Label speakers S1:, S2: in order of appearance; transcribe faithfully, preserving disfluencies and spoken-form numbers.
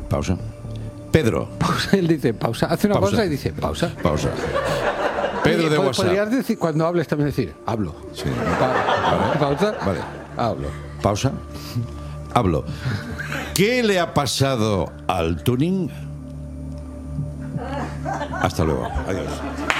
S1: Pausa. Pedro.
S2: Pausa, él dice pausa. Hace una pausa,
S1: Pausa.
S2: y dice pausa.
S1: Pausa. Pedro
S2: Oye,
S1: de
S2: pod-
S1: WhatsApp.
S2: Podrías decir, cuando hables también decir, hablo.
S1: Sí.
S2: Pa-
S1: Vale.
S2: Pausa.
S1: Vale.
S2: Hablo.
S1: Pausa. Hablo. ¿Qué le ha pasado al tuning? Hasta luego. Adiós.